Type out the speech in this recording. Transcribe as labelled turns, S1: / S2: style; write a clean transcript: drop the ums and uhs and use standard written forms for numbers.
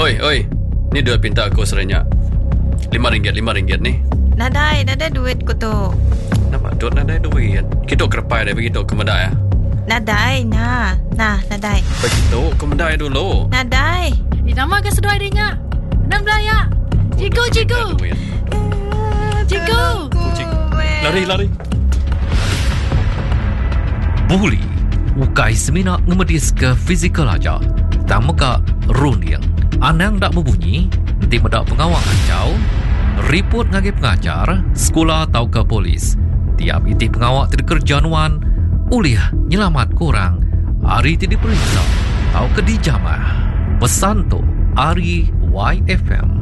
S1: Oi. Ni duit pinta aku serenyak. RM5 ni.
S2: Nadai duit ko tu.
S1: Nampak duit nadai duit. Kita kerepai dia begitu ke medai ya.
S2: Nadai, nadai.
S1: Begitu ke medai dulu.
S2: Nadai.
S3: Nama ke seduai dia. Nang belaya. Cikgu.
S1: Lari.
S4: Buli ukai semina ngemedis ke fizikal aja. Tamaka runing. Anang dak berbunyi, nanti medak pengawal ancau. Report ngagi pengajar, sekolah atau ke polis. Tiap iti pengawal terkerjanuan, ulih nyelamat kurang. Hari tidak diperiksa, atau ke dijamah. Pesan tu, Ari YFM.